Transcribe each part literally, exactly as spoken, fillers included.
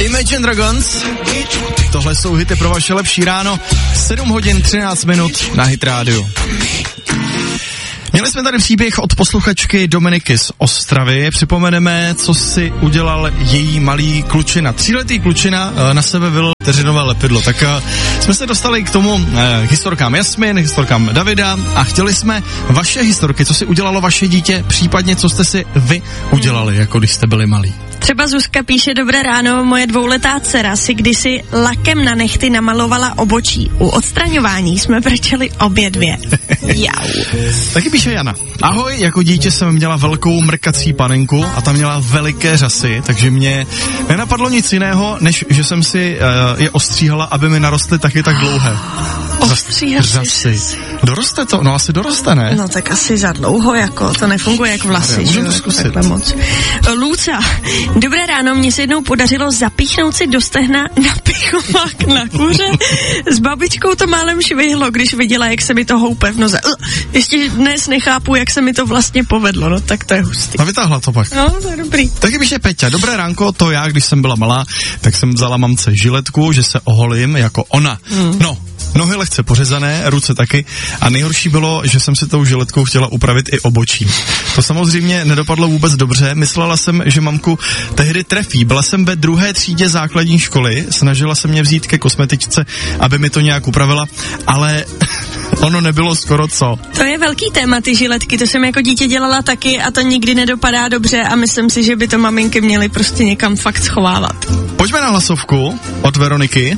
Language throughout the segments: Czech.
Imagine Dragons. Tohle jsou hity pro vaše lepší ráno. sedm hodin třináct minut na Hit rádiu. Měli jsme tady příběh od posluchačky Dominiky z Ostravy. Připomeneme, co si udělal její malý klučina. Tříletý klučina na sebe vylil vteřinové lepidlo. Tak jsme se dostali k tomu eh, historkám Jasmin, historkám Davida a chtěli jsme vaše historky, co si udělalo vaše dítě, případně co jste si vy udělali, jako když jste byli malí. Třeba Zuzka píše: dobré ráno, moje dvouletá dcera si kdysi lakem na nehty namalovala obočí. U odstraňování jsme brečeli obě dvě. Jau. Taky píše Jana. Ahoj, jako dítě jsem měla velkou mrkací panenku a ta měla veliké řasy, takže mě nenapadlo nic jiného, než že jsem si uh, je ostříhala, aby mi narostly taky tak dlouhé. Ostříhat řasy. Doroste to? No asi doroste, ne? No tak asi za dlouho, jako, to nefunguje jako vlasy. Můžeme to zkusit. Moc. Lůca. Dobré ráno, mně se jednou podařilo zapíchnout si do stehna napichovák na kuře. S babičkou to málem švihlo, když viděla, jak se mi to houpe v noze. Ještě dnes nechápu, jak se mi to vlastně povedlo, no tak to je hustý. A vytáhla to pak. No, to je dobrý. Taky píše Peťa. Dobré ránko, to já, když jsem byla malá, tak jsem vzala mamce žiletku, že se oholím jako ona. Hmm. No, nohy lehce pořezané, ruce taky a nejhorší bylo, že jsem si tou žiletkou chtěla upravit i obočí. To samozřejmě nedopadlo vůbec dobře, myslela jsem, že mamku tehdy trefí. Byla jsem ve druhé třídě základní školy, snažila se mě vzít ke kosmetičce, aby mi to nějak upravila, ale ono nebylo skoro co. To je velký téma, ty žiletky, to jsem jako dítě dělala taky a to nikdy nedopadá dobře a myslím si, že by to maminky měly prostě někam fakt schovávat. Pojďme na hlasovku od Veroniky.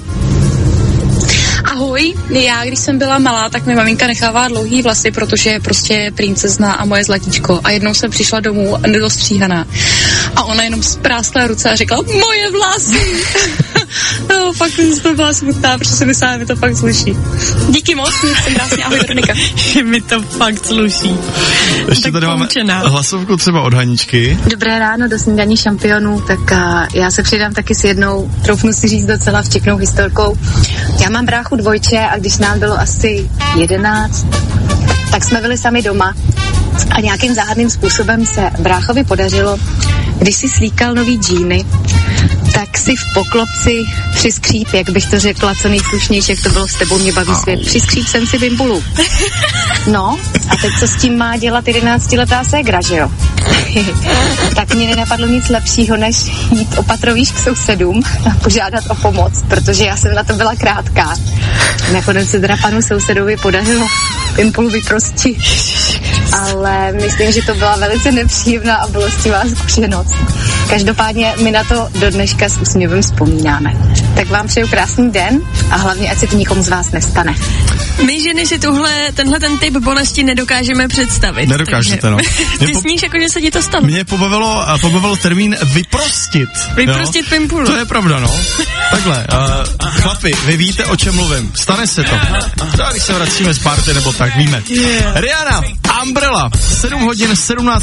Ahoj, já když jsem byla malá, tak mi maminka nechává dlouhý vlasy, protože je prostě princezna a moje zlatíčko. A jednou jsem přišla domů nedostříhaná. A ona jenom spráskla ruce a řekla: moje vlasy! No, fakt to byla smutná, protože se myslela, že mi to fakt sluší. Díky moc, jsem krásně, ahoj Veronika. Že mi to fakt sluší. Ještě tak tady poučená. Máme hlasovku třeba od Haničky. Dobré ráno do snídaní šampionů, tak uh, já se přidám taky s jednou, troufnu si říct docela vtipnou historkou. Já mám bráchu dvojče a když nám bylo asi jedenáct, tak jsme byli sami doma a nějakým záhadným způsobem se bráchovi podařilo, když si slíkal nový džíny, tak si v poklopci přiskříp, jak bych to řekla, co nejslušnější, jak to bylo s tebou, mě baví svět, přiskříp jsem si bimbulu. No, a teď co s tím má dělat jedenáctiletá ségra, že jo? Tak mě nenapadlo nic lepšího, než jít opatrovýš k sousedům a požádat o pomoc, protože já jsem na to byla krátká. Nakonec se teda panu sousedovi podařilo bimbulu vyprostit, ale myslím, že to byla velice nepříjemná a bolestivá zkušenost. Každopádně my na to do dneška s úsměvem vzpomínáme. Tak vám přeju krásný den a hlavně, ať se to nikomu z vás nestane. My ženy si tuhle, tenhle ten typ bolesti nedokážeme představit. Nedokážete, no. Ty po... sníš, jako že se ti to stalo. Mě pobavilo, pobavil termín vyprostit. Vyprostit pimpulu. To je pravda, no. Takhle, uh, chlapi, vy víte, o čem mluvím. Stane se to. To, když se vracíme z party, nebo tak, víme. Yeah. Rihanna, Umbrella, sedm hodin sedmnáct